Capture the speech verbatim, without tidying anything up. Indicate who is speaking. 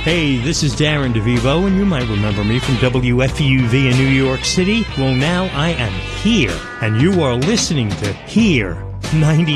Speaker 1: Hey, this is Darren DeVivo, and you might remember me from W F U V in New York City. Well, now I am here, and you are listening to Here ninety.